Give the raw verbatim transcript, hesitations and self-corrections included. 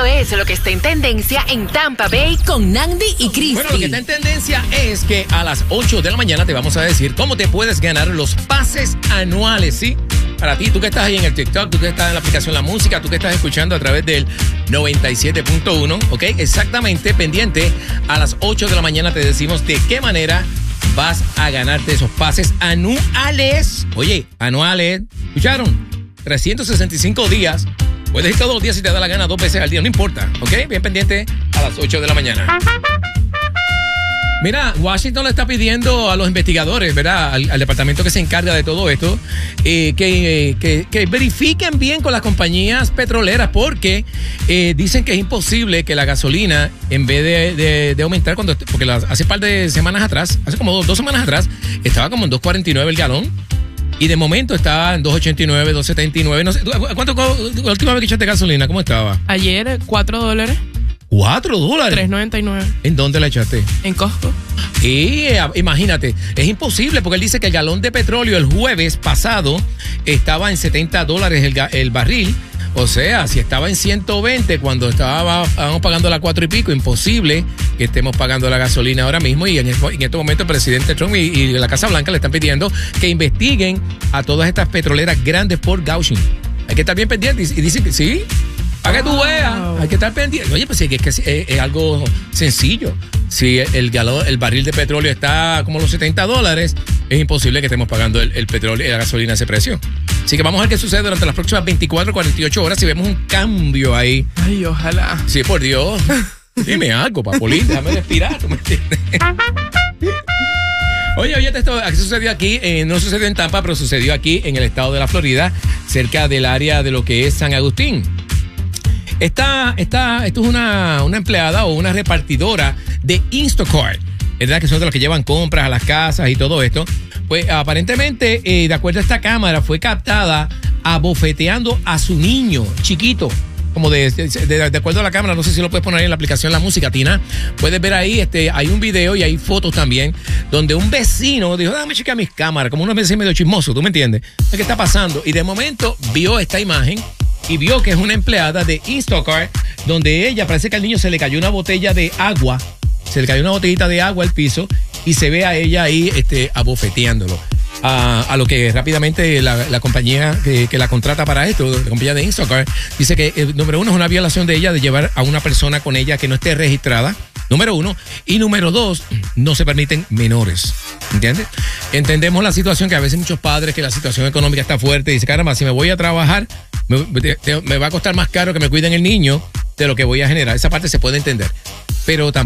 Esto es lo que está en tendencia en Tampa Bay con Nandi y Cristi. Bueno, lo que está en tendencia es que a las ocho de la mañana te vamos a decir cómo te puedes ganar los pases anuales, ¿sí? Para ti, tú que estás ahí en el TikTok, tú que estás en la aplicación La Música, tú que estás escuchando a través del noventa y siete punto uno, ¿ok? Exactamente, pendiente, a las ocho de la mañana te decimos de qué manera vas a ganarte esos pases anuales. Oye, anuales, ¿escucharon? trescientos sesenta y cinco días. Puedes ir todos los días si te da la gana, dos veces al día, no importa, ¿ok? Bien pendiente a las ocho de la mañana. Mira, Washington le está pidiendo a los investigadores, ¿verdad? Al, al departamento que se encarga de todo esto, eh, que, eh, que, que verifiquen bien con las compañías petroleras porque eh, dicen que es imposible que la gasolina, en vez de, de, de aumentar, cuando porque la, hace un par de semanas atrás, hace como dos, dos semanas atrás, estaba como en dos cuarenta y nueve el galón. Y de momento está en dos ochenta y nueve, dos setenta y nueve. No sé, ¿cuánto, la última vez que echaste gasolina, cómo estaba? Ayer, cuatro dólares. ¿Cuatro dólares? tres noventa y nueve. ¿En dónde la echaste? En Costco. Y imagínate, es imposible porque él dice que el galón de petróleo el jueves pasado estaba en setenta dólares el, el barril. O sea, si estaba en ciento veinte cuando estábamos pagando la cuatro y pico, imposible que estemos pagando la gasolina ahora mismo. Y en, el, en este momento el presidente Trump y, y la Casa Blanca le están pidiendo que investiguen a todas estas petroleras grandes por gouging. Hay que estar bien pendientes. Y, y dicen que sí, para que tú veas, hay que estar pendiente. Oye, pues sí, es que es, es, es algo sencillo. Si el galón, el barril de petróleo está como los setenta dólares, es imposible que estemos pagando el, el petróleo y la gasolina a ese precio. Así que vamos a ver qué sucede durante las próximas veinticuatro, cuarenta y ocho horas si vemos un cambio ahí. Ay, ojalá. Sí, por Dios. Dime algo, Papolín, déjame respirar, ¿tú me entiendes? Oye, oye, esto aquí sucedió aquí, eh, no sucedió en Tampa, pero sucedió aquí en el estado de la Florida, cerca del área de lo que es San Agustín. Esta, esta, esto es una, una empleada o una repartidora de Instacart, ¿verdad? Que son de los que llevan compras a las casas y todo esto. Pues aparentemente, eh, de acuerdo a esta cámara, fue captada abofeteando a su niño chiquito. Como de, de, de, de acuerdo a la cámara, no sé si lo puedes poner ahí en la aplicación La Música, Tina. Puedes ver ahí, este, hay un video y hay fotos también, donde un vecino dijo, dame chequear mis cámaras, como unos vecinos medio chismosos, ¿tú me entiendes? ¿Qué está pasando? Y de momento vio esta imagen y vio que es una empleada de Instacart, donde ella, parece que al niño se le cayó una botella de agua, se le cayó una botellita de agua al piso y se ve a ella ahí este, abofeteándolo. A, a lo que rápidamente la, la compañía que, que la contrata para esto, la compañía de Instacart, dice que eh, número uno es una violación de ella de llevar a una persona con ella que no esté registrada, número uno, y número dos, no se permiten menores, ¿entiendes? Entendemos la situación que a veces muchos padres, que la situación económica está fuerte, y dicen, caramba, si me voy a trabajar, me, me, me va a costar más caro que me cuiden el niño de lo que voy a generar. Esa parte se puede entender, pero tampoco